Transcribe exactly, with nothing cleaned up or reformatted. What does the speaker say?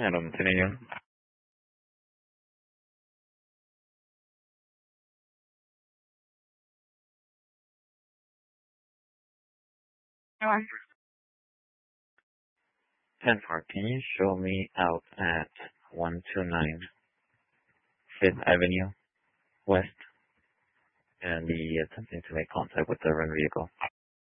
Adam, continue. Sure. ten four, can you show me out at one two nine Fifth Avenue West and the attempting to make contact with the run vehicle?